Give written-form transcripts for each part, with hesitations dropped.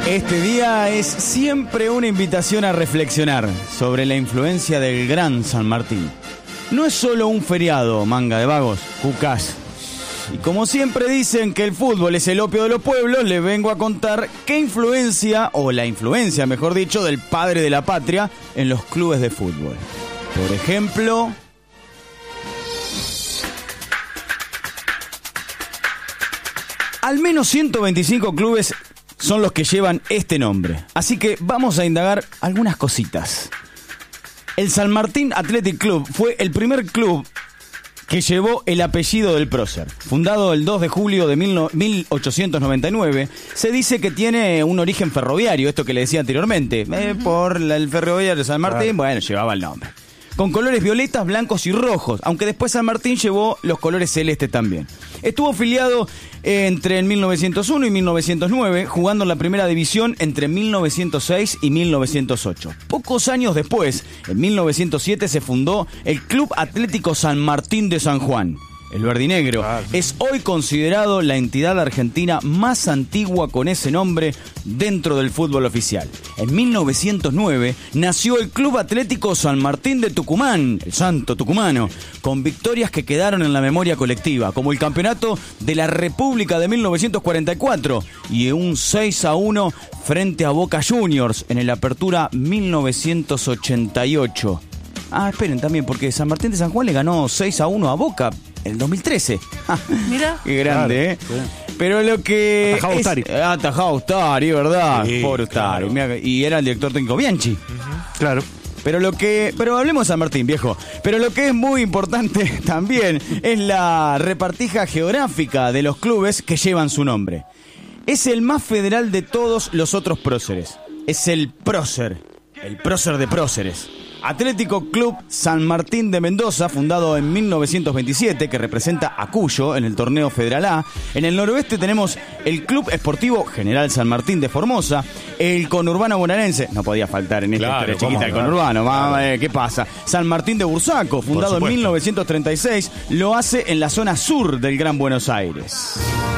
Este día es siempre una invitación a reflexionar sobre la influencia del gran San Martín. No es solo un feriado, manga de vagos, cucás. Y como siempre dicen que el fútbol es el opio de los pueblos, les vengo a contar qué influencia, o la influencia, mejor dicho, del padre de la patria en los clubes de fútbol. Por ejemplo, al menos 125 clubes son los que llevan este nombre. Así que vamos a indagar algunas cositas. El San Martín Athletic Club fue el primer club que llevó el apellido del prócer. Fundado el 2 de julio de 1899, se dice que tiene un origen ferroviario, esto que le decía anteriormente. Por el ferroviario de San Martín, bueno, llevaba el nombre. Con colores violetas, blancos y rojos, aunque después San Martín llevó los colores celestes también. Estuvo afiliado entre 1901 y 1909, jugando en la primera división entre 1906 y 1908. Pocos años después, en 1907, se fundó el Club Atlético San Martín de San Juan. El verdinegro es hoy considerado la entidad argentina más antigua con ese nombre dentro del fútbol oficial. En 1909 nació el Club Atlético San Martín de Tucumán, el santo tucumano, con victorias que quedaron en la memoria colectiva, como el campeonato de la República de 1944 y un 6-1 frente a Boca Juniors en el Apertura 1988. Esperen también, porque San Martín de San Juan le ganó 6-1 a Boca en el 2013. Mira. Qué grande, claro, Pero lo que... Atajaba Ustari, ¿verdad? Sí, Pobre Ustari. claro. Y era el director técnico Bianchi. Claro. Pero hablemos de San Martín, viejo. Pero lo que es muy importante también es la repartija geográfica de los clubes que llevan su nombre. Es el más federal de todos los otros próceres. Es el prócer de próceres. Atlético Club San Martín de Mendoza, fundado en 1927, que representa a Cuyo en el torneo Federal A. En el noroeste tenemos el Club Esportivo General San Martín de Formosa, el conurbano bonaerense, no podía faltar en esta historia chiquita el conurbano, ¿qué pasa? San Martín de Bursaco, fundado en 1936, lo hace en la zona sur del Gran Buenos Aires.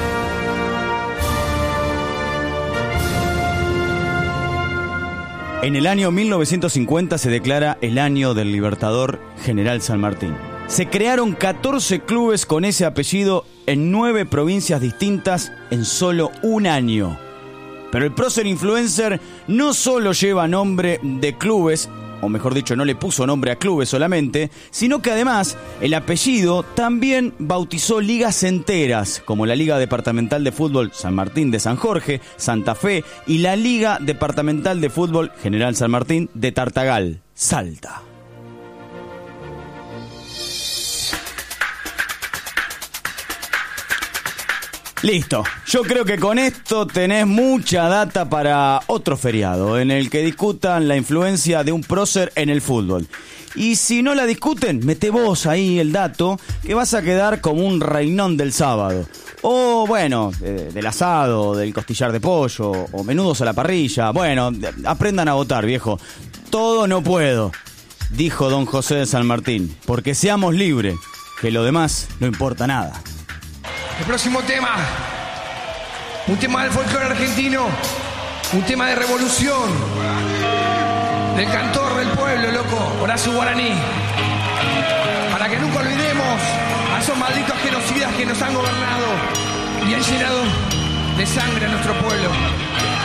En el año 1950 se declara el año del Libertador General San Martín. Se crearon 14 clubes con ese apellido en 9 provincias distintas en solo un año. Pero el prócer influencer no solo lleva nombre de clubes, o mejor dicho, no le puso nombre a clubes solamente, sino que además el apellido también bautizó ligas enteras, como la Liga Departamental de Fútbol San Martín de San Jorge, Santa Fe, y la Liga Departamental de Fútbol General San Martín de Tartagal, Salta. Listo, yo creo que con esto tenés mucha data para otro feriado en el que discutan la influencia de un prócer en el fútbol. Y si no la discuten, mete vos ahí el dato que vas a quedar como un reinón del sábado. O bueno, del asado, del costillar de pollo, o menudos a la parrilla. Bueno, aprendan a votar, viejo. Todo no puedo, dijo don José de San Martín, porque seamos libres, que lo demás no importa nada. El próximo tema, un tema del folclore argentino, un tema de revolución, del cantor del pueblo, loco, Horacio Guaraní. Para que nunca olvidemos a esos malditos genocidas que nos han gobernado y han llenado de sangre a nuestro pueblo.